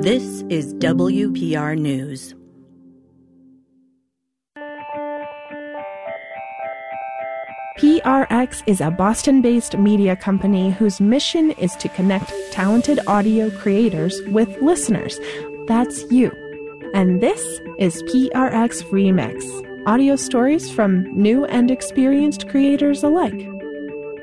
This is WPR News. PRX is a Boston-based media company whose mission is to connect talented audio creators with listeners. That's you. And this is PRX Remix, audio stories from new and experienced creators alike.